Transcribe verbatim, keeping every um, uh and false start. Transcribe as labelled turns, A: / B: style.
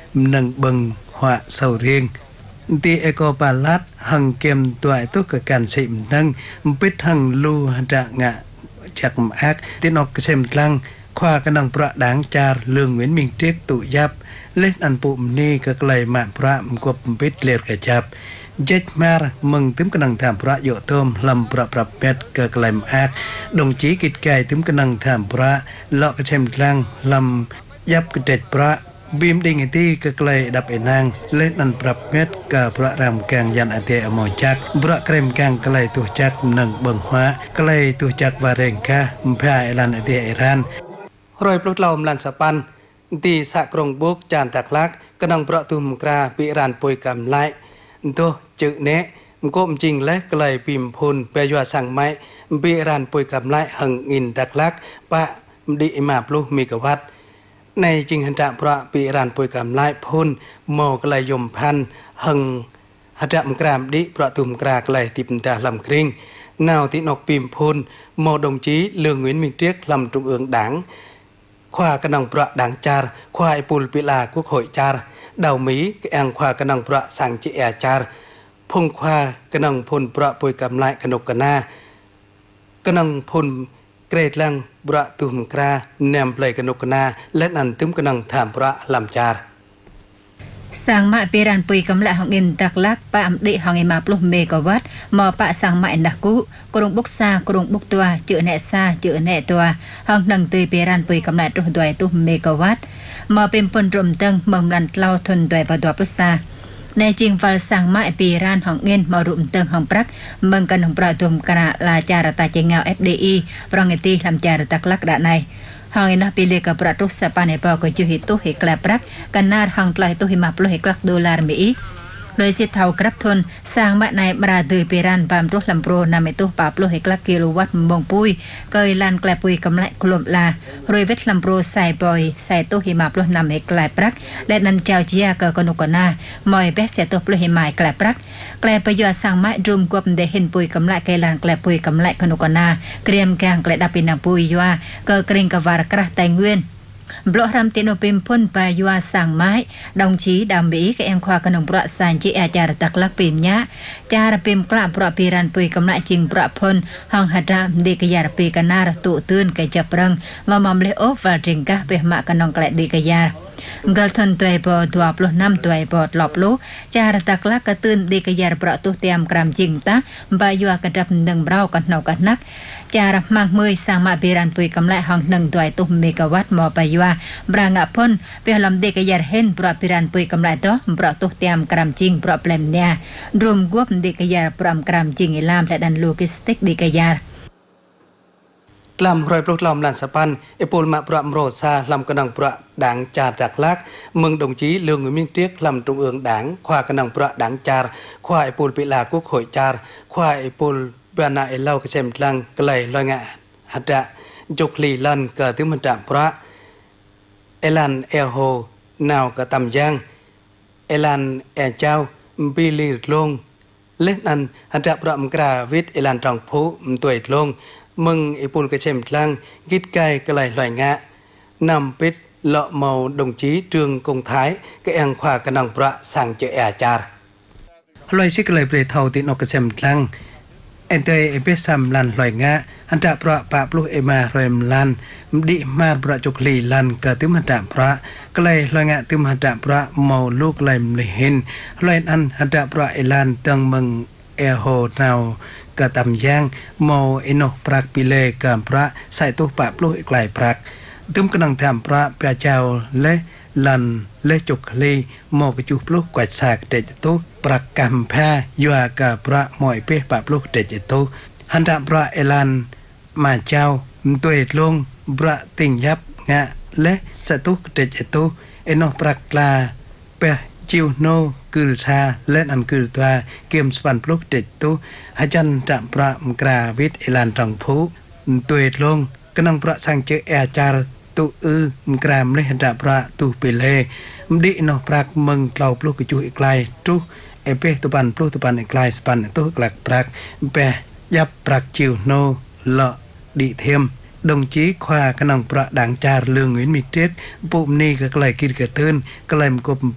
A: หนึ่งบึงหัวเสาเรียงตีเอโกปาลัดหังเกมตัวตุกการสิมนังปิดหังลูดักงะจากอักตีนอกเซมลังคว้ากระนังประดังจารเลืองเหมือนมิงเตียกตุยับเล่นอันปุ่มนี่ก็ไกลมาพระมกบปิดเลียดกระจับเจ็ดมาร์มึงถึงกำลังทำพระโยต้มลำประปรับเม็ดเกิดไหลมอักดงจีกิดไก่ถึงกำลังทำพระเลาะกระเชมลังลำยับกระเด็ดพระบีมดิ่งที่เกิดไหลดับเอนางเล่นอันปรับเม็ดกับพระรำแกงยันอเตอมอจักพระเกรมแกงไกลตัวจักหนึ่งเบิงหัวไกลตัวจักวาเรงกะมพายลันอเตอรันรอยปลุกลมลันสะปันตีสะกรงบุกจานตักลักกำลังประตุมกราปิรันปวยกำไลตัวจึเนะมก้มจริงและไกลปิมพุนเปยว่าสั่งไม้ปิรันปวยกำไลหังอินตักลักปะดิมาปลุกมีกวัดในจริงหันตะพระปิรันปวยกำไลพุนโมไกลยมพันหังหัตมกรามดิประตุมกราไกลติปตาลำกริงนาวตินกปิมพุนโมดงจีเลืองเวินมิงเตียกลำจุงเอืองดังขวากระนังประดังจารควายปุลปิลากุข่อยจารดาวมีกแองขวากระนังประสังจิแอจารพงควากระนังพลประปุยกำไลกนกกนากระนังพลเกรดลังประตุมกราแนมเปลยกนกกนาและนันตึมกระนังถามประลำจาร
B: sang mạ bê ran pui cầm lại hong in đặc lắc pa am đệ hong ima plus megawatt mò pa sang mạ đặc cũ kurung bốc xa kurung bốc tua chữ nẹ xa chữ nẹ tua hong nâng tươi bê ran pui cầm lại trung tuổi tu megawatt mò pem pon rôm tân mầm lăn lau thuần tuổi và tuổi plus xaในจริงฟัลสังมาปีรานของเงินมารุมเติงของปรักเมืองกันของประตุมกระลาจารตาเจงเงา เอฟ ดี อี ปรองเงตีลำจารตักลักดะในหางนะปีเล็กกับประตุสปานเนปก็จุหิตุเหกลาปรักกันนาหางไกลตุหิมาปลุเหกลักดอลลาร์มีโดยสิเท่ากรับทนสร้างมาในบราดือปีรันปามรุลำโปรนำไปตุปาปลุเหกลักกิโลวัตต์มงปุยเกยลานแกลปุยกำไลกลมลาโรยเวทลำโปรใส่ปอยใส่ตุหิมาปลุนำเหกลายปรักและนันเจ้าเจียเกกนุกนามอยเบสเสตุปลุหิมายแกลปรักแกลประโยชน์สร้างมารุมกบเดเห็นปุยกำไลเกยลานแกลปุยกำไลกนุกนาเตรียมแกงแกลดับปินังปุยยัวเกเกรงกวารกระแตงเวียนบล็อกรำเตโนเปมพ่นไปยัวสั่งไม้ดองชีดำบีกับแองควากระนงประสานจีอาจารตักลักเปมยะจารเปมกล้าประปีรันปุยกำลังจิงประพลห้องหัดรำเด็กยาปีกันนาตุตื่นกับจับรังมามอมเลโอฟาจิงกะเปมากระนงแกลเด็กยากัลทนตัวบอตัวปลุกน้ำตัวบอดหลบลูจารตักลักกระตื่นเด็กยาประตูเตรียมกรามจิงตาบายัวกระดับหนึ่งเบากันเนากันนักจารมังมือสร้างมาปีรันปุยกำลังห้องหนึ่งตัวตุ่มเมกะวัตมอปยัวบรางะพ้นเพื่อลำเด็กยาเห็นปราปีรันปุยกำลังต่อปราตุเตรียมกรามจิงปราเปลมเนี่ยรวมกวบเด็กยาปรามกรามจิงอิลามและดันโลจิสติกเด็กยาก
A: ลำรอยปลุกลำลันสปันเอปูลมาประมโรซาลำกระนังประดังจาร์จากลักเมืองดงจีเลืองมิงเตียกลำตรงเอืองดังควากระนังประดังจาร์ควาเอปูลปิลากุกหอยจาร์ควาเอปูลเบนาเอเล่ากระเซมลังกลายลอยงะหัดะจุกลีลันเกิดถึงมันจับพระเอลันเอโฮนาวกระตำยังเอลันเอเจ้าบิลีลงเล่นอันหัดะประมกราวิทเอลันตองผู้ตัวลงมึงไอปูลกระเชมพลังกิดไก่กระไหลลอยงะนำปิดเลาะเมาดงจีเตืองกงท้ายกระแองขวากระนังประสั่งเจออาจารย์ลอยซิกเลยเปรตเทาตินกกระเชมพลังเอ็นเตอเอเปซัมลันลอยงะอันตะประปะปลุกเอมารอยมลันดิมาประจุกลีลันเกิดตึมหันตะประกระไหลลอยงะตึมหันตะประเมาลูกไหลมเลหินลอยอันหันตะประเอลันเติงมึงเอโฮนาวกระตำย่างโมเอโนปรักปิเลกับพระใส่ตุปะปลุกไกลปรักตึมกำลังทำพระเปียเจ้าเละลันเละจุกลีโมกจุปลุกกวาดสากเตจตุปรักกำแพ้ยัวกับพระมอยเปปะปลุกเตจตุหันดาพระเอลันมาเจ้าตัวเอลงพระติงยับงะและสตุเตจตุเอโนปรักลาเปจิวโนกุลชาเล่นอันกุลตัวเกมสปันปลุกเด็ดตุอาจารย์จับประมกราวิทเอลันตองผู้ตัวลงกำลังประสังเจออาจารย์ตุอือมกรามเลยจับประตุเปเลมดินอปรักมึงเล่าปลุกจุอีกไกลตุเอเปตุปันปลุกตุปันอีกไกลสปันตุกลักปรักเปยับปรักจิวโนเลาะดิเทียมดงจีควากำลังประดังจารเลืองเงินมีเท็ดปุ่มนี้ก็ไกลกินกระเตือนไกลมกบ